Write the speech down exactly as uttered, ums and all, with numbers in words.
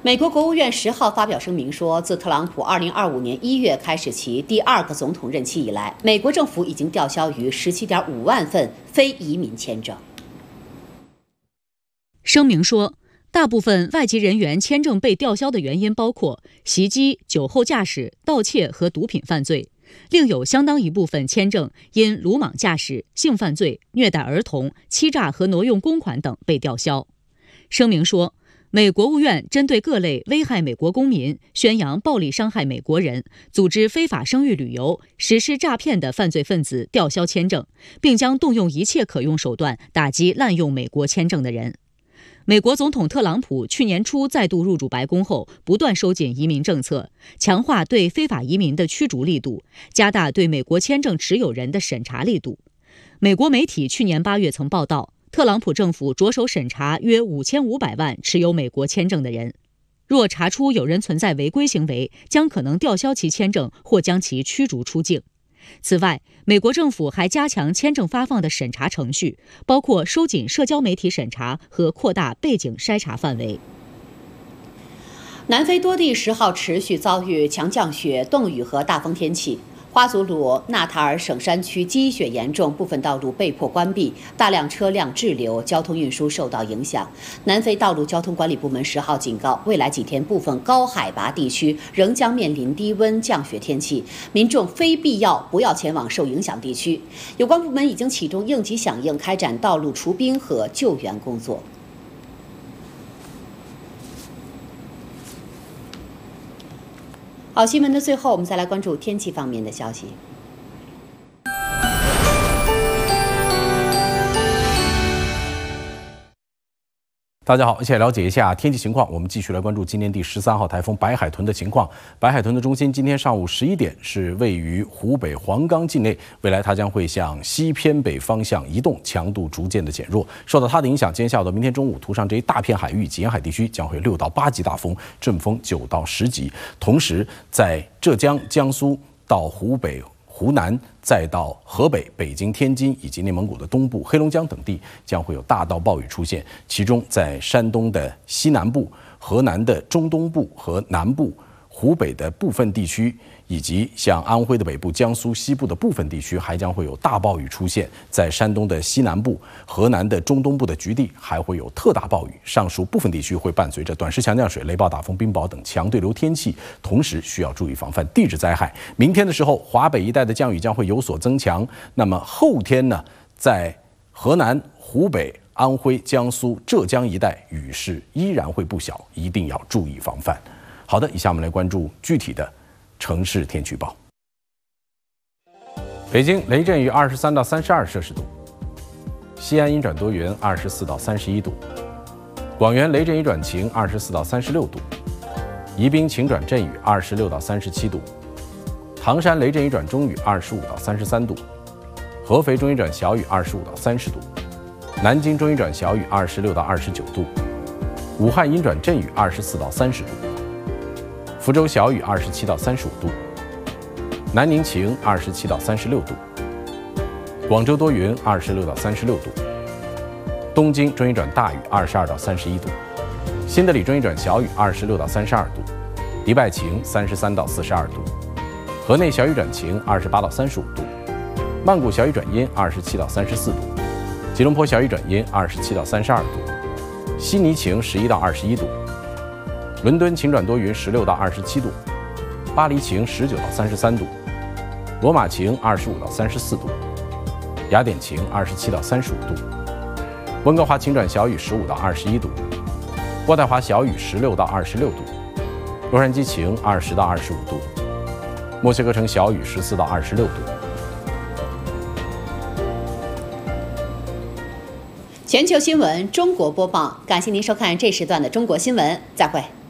美国国务院十号发表声明说，自特朗普二零二五年一月开始其第二个总统任期以来，美国政府已经吊销逾十七点五万份非移民签证。 声明说，大部分外籍人员签证被吊销的原因包括袭击、酒后驾驶、盗窃和毒品犯罪，另有相当一部分签证因鲁莽驾驶、性犯罪、虐待儿童、欺诈和挪用公款等被吊销。声明说，美国务院针对各类危害美国公民、宣扬暴力伤害美国人、组织非法生育旅游、实施诈骗的犯罪分子吊销签证，并将动用一切可用手段打击滥用美国签证的人。美国总统特朗普去年初再度入主白宫后，不断收紧移民政策，强化对非法移民的驱逐力度，加大对美国签证持有人的审查力度。美国媒体去年八月曾报道，特朗普政府着手审查约五千五百万持有美国签证的人，若查出有人存在违规行为，将可能吊销其签证或将其驱逐出境。此外，美国政府还加强签证发放的审查程序，包括收紧社交媒体审查和扩大背景筛查范围。 南非多地十号持续遭遇强降雪、冻雨和大风天气。花祖鲁纳塔尔省山区积雪严重，部分道路被迫关闭，大量车辆滞留，交通运输受到影响。南非道路交通管理部门十号警告，未来几天部分高海拔地区仍将面临低温降雪天气，民众非必要不要前往受影响地区。有关部门已经启动应急响应，开展道路除冰和救援工作。好，新闻的最后，我们再来关注天气方面的消息。 大家好，一起来了解一下天气情况。我们继续来关注今年第十三号台风白海豚的情况。白海豚的中心今天上午十一点是位于湖北黄冈境内，未来它将会向西偏北方向移动，强度逐渐的减弱。受到它的影响，今天下午到明天中午，涂上这一大片海域及沿海地区将会六到八级大风，阵风九到十级。同时，在浙江、江苏到湖北、湖南，再到河北、北京、天津以及内蒙古的东部、黑龙江等地将会有大到暴雨出现，其中在山东的西南部、河南的中东部和南部、湖北的部分地区，以及像安徽的北部、江苏西部的部分地区，还将会有大暴雨出现。在山东的西南部、河南的中东部的局地，还会有特大暴雨。上述部分地区会伴随着短时强降水、雷暴、大风、冰雹等强对流天气，同时需要注意防范地质灾害。明天的时候，华北一带的降雨将会有所增强。那么后天呢，在河南、湖北、安徽、江苏、浙江一带雨势依然会不小，一定要注意防范。好的，以下我们来关注具体的城市天气预报。北京雷阵雨二十三到三十二摄氏度，西安阴转多云二十四到三十一度，广元雷阵雨转晴二十四到三十六度，宜宾晴转阵雨二十六到三十七度，唐山雷阵雨转中雨二十五到三十三度，合肥中雨转小雨二十五到三十度，南京中雨转小雨二十六到二十九度，武汉阴转阵雨二十四到三十度。福州小雨二十七到三十五度，南宁晴二十七到三十六度，广州多云二十六到三十六度，东京中雨转大雨二十二到三十一度，新德里中雨转小雨二十六到三十二度，迪拜晴三十三到四十二度，河内小雨转晴二十八到三十五度，曼谷小雨转阴二十七到三十四度，吉隆坡小雨转阴二十七到三十二度，悉尼晴十一到二十一度。伦敦晴转多云十六到二十七度，巴黎晴十九到三十三度，罗马晴二十五到三十四度，雅典晴二十七到三十五度，温哥华晴转小雨十五到二十一度，渥太华小雨十六到二十六度，洛杉矶晴二十到二十五度，墨西哥城小雨十四到二十六度。 全球新闻中国播报，感谢您收看这时段的中国新闻，再会。